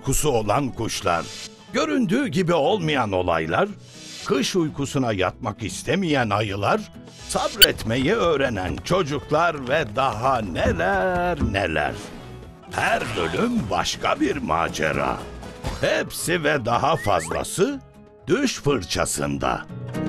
uykusu olan kuşlar, göründüğü gibi olmayan olaylar, kış uykusuna yatmak istemeyen ayılar, sabretmeyi öğrenen çocuklar ve daha neler neler. Her bölüm başka bir macera. Hepsi ve daha fazlası Düş Fırçasında.